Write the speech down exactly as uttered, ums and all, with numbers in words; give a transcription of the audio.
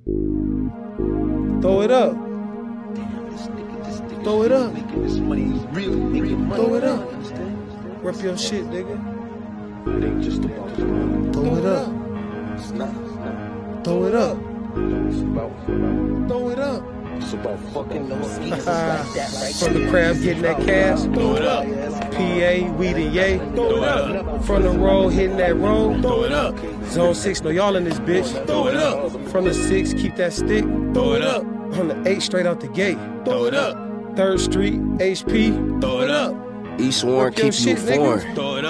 Throw it up. Throw it up. Throw it up. Rep your shit, nigga. Throw it up. Throw it up. Throw it up. It's about fucking those like that, right? From the crab getting that cash. Throw it up. P A, weed and yay. Throw it up. From the road, hitting that road. Throw it up. Zone six, know y'all in this bitch. Throw it up. From the six, keep that stick. Throw it up. On the eight, straight out the gate. Throw it up. Third Street, H P. Throw it up. East Warren, keep you shit, nigga. foreign. Throw it up.